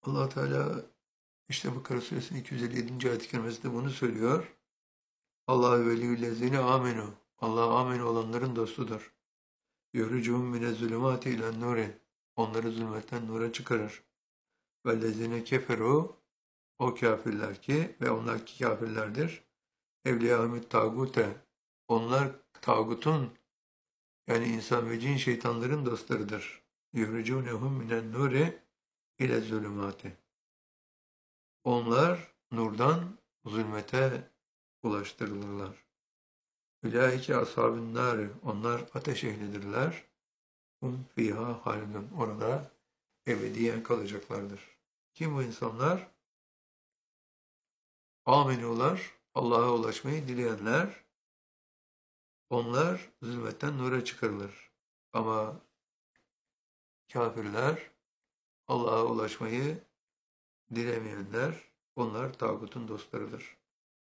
Allah Teala işte Bakara Suresinin 257. ayet-i kerimesinde bunu söylüyor. Allahu veliyyüllezine amenu. Allah amenu olanların dostudur. Yuhricuhum mine zulümati ilen nuri. Onları zulmetten nura çıkarır. Vellezine keferu. O kafirler ki ve onlar ki kafirlerdir. Evliyahumut tağute. Onlar tağutun yani insan ve cin şeytanların dostlarıdır. Yuhricunehum minen nuri ile zulümati. Onlar nurdan zulmete ulaştırılırlar. Ulaike ashabın nâri. Onlar ateş ehlidirler. Hum fiha halidun. Orada ebediyen kalacaklardır. Kim bu insanlar? Amenular, Allah'a ulaşmayı dileyenler. Onlar zulmetten nura çıkarılır. Ama kafirler, Allah'a ulaşmayı dilemeyenler, onlar tağutun dostlarıdır.